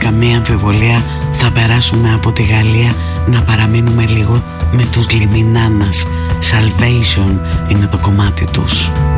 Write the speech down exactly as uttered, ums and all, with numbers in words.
καμία αμφιβολία θα περάσουμε από τη Γαλλία να παραμείνουμε λίγο με τους Λιμινάνας. Salvation είναι το κομμάτι τους.